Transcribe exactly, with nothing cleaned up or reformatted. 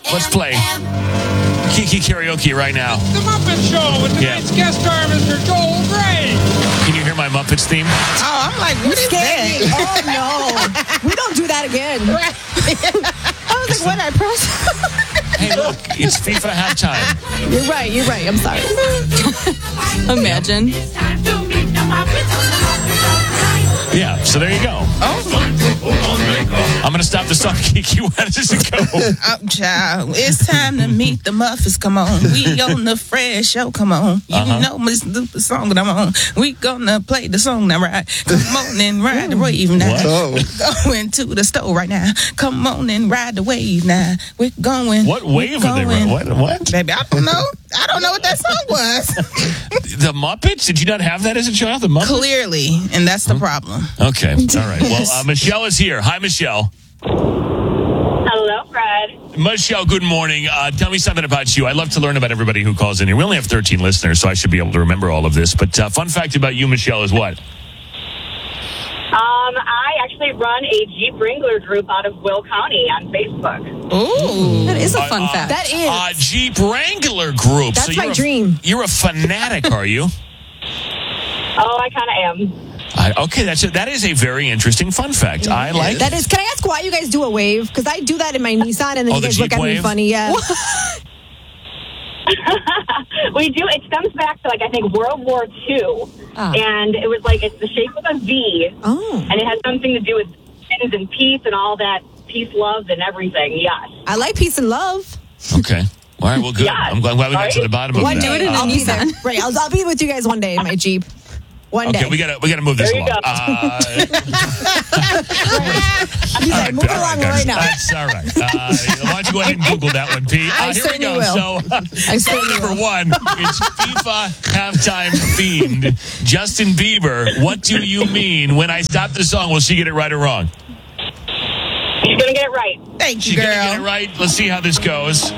Let's play Kiki Karaoke right now. The Muppet Show with tonight's yeah. guest star, Mister Joel Grey. Can you hear my Muppets theme? Oh, I'm like, what is that? Oh, no. We don't do that again. Right. I was like, what I press? Hey, look, it's FIFA halftime. You're right, you're right. I'm sorry. Imagine. Yeah, so there you go. Oh. I'm going to stop the song, Kiki. Where does it go? Oh, child. It's time to meet the Muffets. Come on. We on the Fred Show. Come on. You Uh-huh. know Miss the song that I'm on. We gonna play the song now, right? Come on and ride the wave now. What? We're going to the store right now. Come on and ride the wave now. We're going. What wave are they going. running? What? What? Baby, I don't know. I don't know what that song was. The Muppets? Did you not have that as a child? The Muppets? Clearly, and that's the problem. Okay. All right. Well, uh, Michelle is here. Hi, Michelle. Hello, Fred. Michelle, good morning. Uh, tell me something about you. I love to learn about everybody who calls in here. We only have thirteen listeners, so I should be able to remember all of this. But uh, fun fact about you, Michelle, is what? Um, I actually run a Jeep Wrangler group out of Will County on Facebook. Ooh. That is a Uh, fun uh, fact. That is. Uh, Jeep Wrangler group. That's so my you're a- dream. You're a fanatic, are you? Oh, I kind of am. I, okay, that's a, that is a very interesting fun fact. I like That is. Can I ask why you guys do a wave? Because I do that in my Nissan, and then Oh, you the guys Jeep look at wave? me funny. Yeah. We do. It stems back to, like, I think World War Two. Ah. And it was like, it's the shape of a V. Oh. And it has something to do with pins and peace and all that. Peace, love, and everything. Yes. I like peace and love. Okay. All right, well, good. Yeah. I'm glad, glad we got Sorry? to the bottom of One that. day, it in a I'll be there. Nissan. Right, I'll, I'll be with you guys one day in my Jeep. One Okay, day. we gotta we gotta move this There you along. go. Uh, He's like, move all along guys. right now. That's all right. Uh, why don't you go ahead and Google that one, Pete? Uh, I here we certainly go. will. So, I certainly number will. one, it's FIFA halftime themed. Justin Bieber, what do you mean when I stop the song? Will she get it right or wrong? She's going to get it right. Thank you, She's girl. gonna get it right. Let's see how this goes.